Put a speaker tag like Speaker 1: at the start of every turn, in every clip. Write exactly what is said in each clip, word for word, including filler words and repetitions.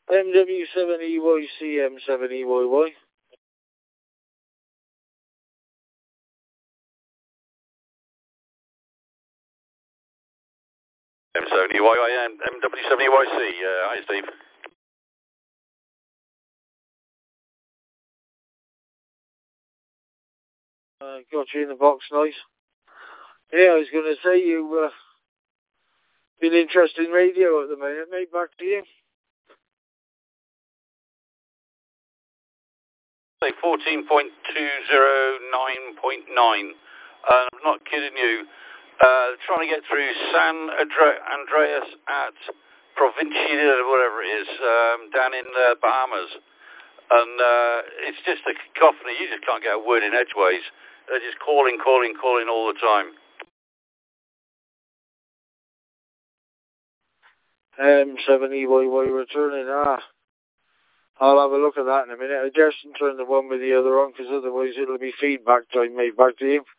Speaker 1: M W seven E Y C M seven E Y Y.
Speaker 2: M seven E Y I M, M W seven E Y C. Uh, hi, Steve.
Speaker 1: Uh, got you in the box, nice. Yeah, I was going to say you uh, been interested in radio at the minute, mate. Back to you.
Speaker 2: Say fourteen point two oh nine point nine. Uh, I'm not kidding you. Uh, trying to get through San Andre- Andreas at Provincia, whatever it is, um, down in the Bahamas. And uh, it's just a cacophony. You just can't get a word in edgeways. They're just calling, calling, calling all the time.
Speaker 1: M seven E Y Y returning. Ah, I'll have a look at that in a minute. I just turn the one with the other on, because otherwise it'll be feedback time, mate. Back to you.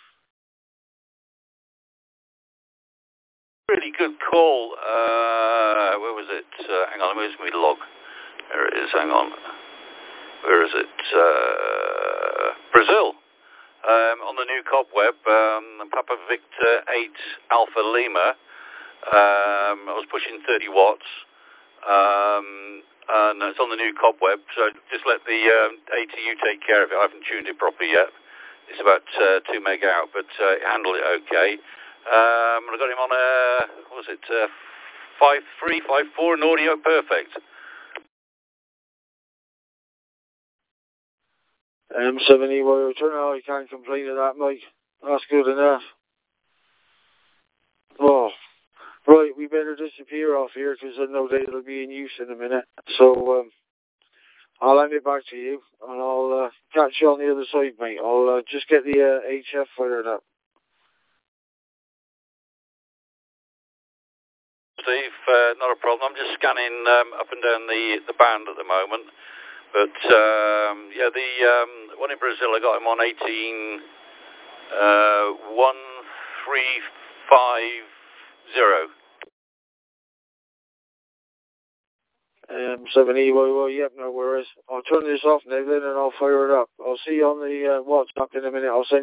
Speaker 2: Really good call. Uh, where was it? Uh, hang on, where's my log? There it is, hang on. Where is it? Uh, Brazil. Um, on the new cobweb, um, Papa Victor eight Alpha Lima. Um, I was pushing thirty watts. Um, and it's on the new cobweb, so just let the um, A T U take care of it. I haven't tuned it properly yet. It's about uh, two meg out, but uh, it handled it okay. Um, and I got him on a, what was it, uh, five three, five four, and audio perfect.
Speaker 1: M seven E Y return. Oh, I can't complain of that, mate. That's good enough. Oh, right, we better disappear off here, because I know that it'll be in use in a minute. So, um, I'll hand it back to you, and I'll uh, catch you on the other side, mate. I'll uh, just get the uh, H F fired up.
Speaker 2: Steve, uh, not a problem. I'm just scanning um, up and down the, the band at the moment. But, um, yeah, the um, one in Brazil, I got him on eighteen, uh, one three five zero.
Speaker 1: Um, seven E Y Y, yep, no worries. I'll turn this off now then, and I'll fire it up. I'll see you on the uh, WhatsApp in a minute. I'll send